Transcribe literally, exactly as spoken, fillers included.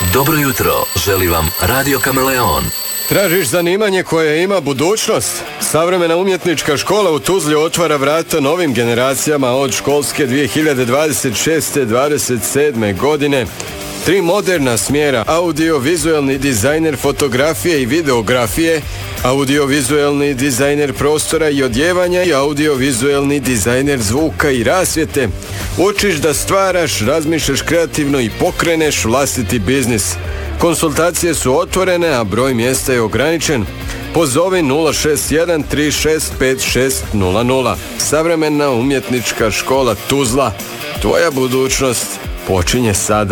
Dobro jutro, želi vam Radio Kameleon. Tražiš zanimanje koje ima budućnost? Savremena umjetnička škola u Tuzli otvara vrata novim generacijama od školske dvije hiljade dvadeset šeste dvadeset sedme godine. Tri moderna smjera: audio-vizualni dizajner fotografije i videografije, audio-vizualni dizajner prostora i odjevanja i audio-vizualni dizajner zvuka i rasvjete. Učiš da stvaraš, razmišljaš kreativno i pokreneš vlastiti biznis. Konsultacije su otvorene, a broj mjesta je ograničen. Pozovi nula šest jedan tri šest pet šest nula nula. Savremena umjetnička škola Tuzla. Tvoja budućnost počinje sada.